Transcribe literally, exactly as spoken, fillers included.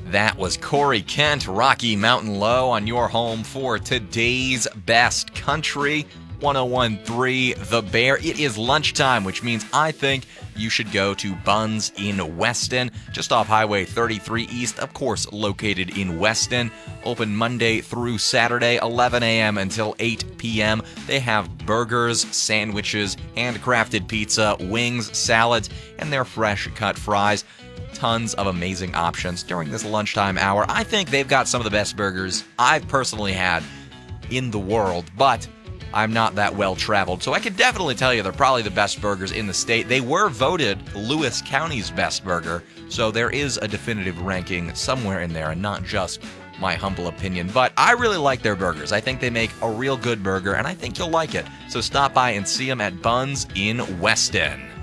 That was Corey Kent, Rocky Mountain Low, on your home for today's best country, one oh one point three The Bear. It is lunchtime, which means I think you should go to Buns in Weston, just off Highway thirty-three East, of course located in Weston. Open Monday through Saturday, eleven a.m. until eight p.m. They have burgers, sandwiches, handcrafted pizza, wings, salads, and their fresh cut fries. Tons of amazing options during this lunchtime hour. I think they've got some of the best burgers I've personally had in the world, but I'm not that well traveled, so I can definitely tell you they're probably the best burgers in the state. They were voted Lewis County's best burger, so there is a definitive ranking somewhere in there, and not just my humble opinion. But I really like their burgers. I think they make a real good burger, and I think you'll like it. So stop by and see them at Buns in Weston.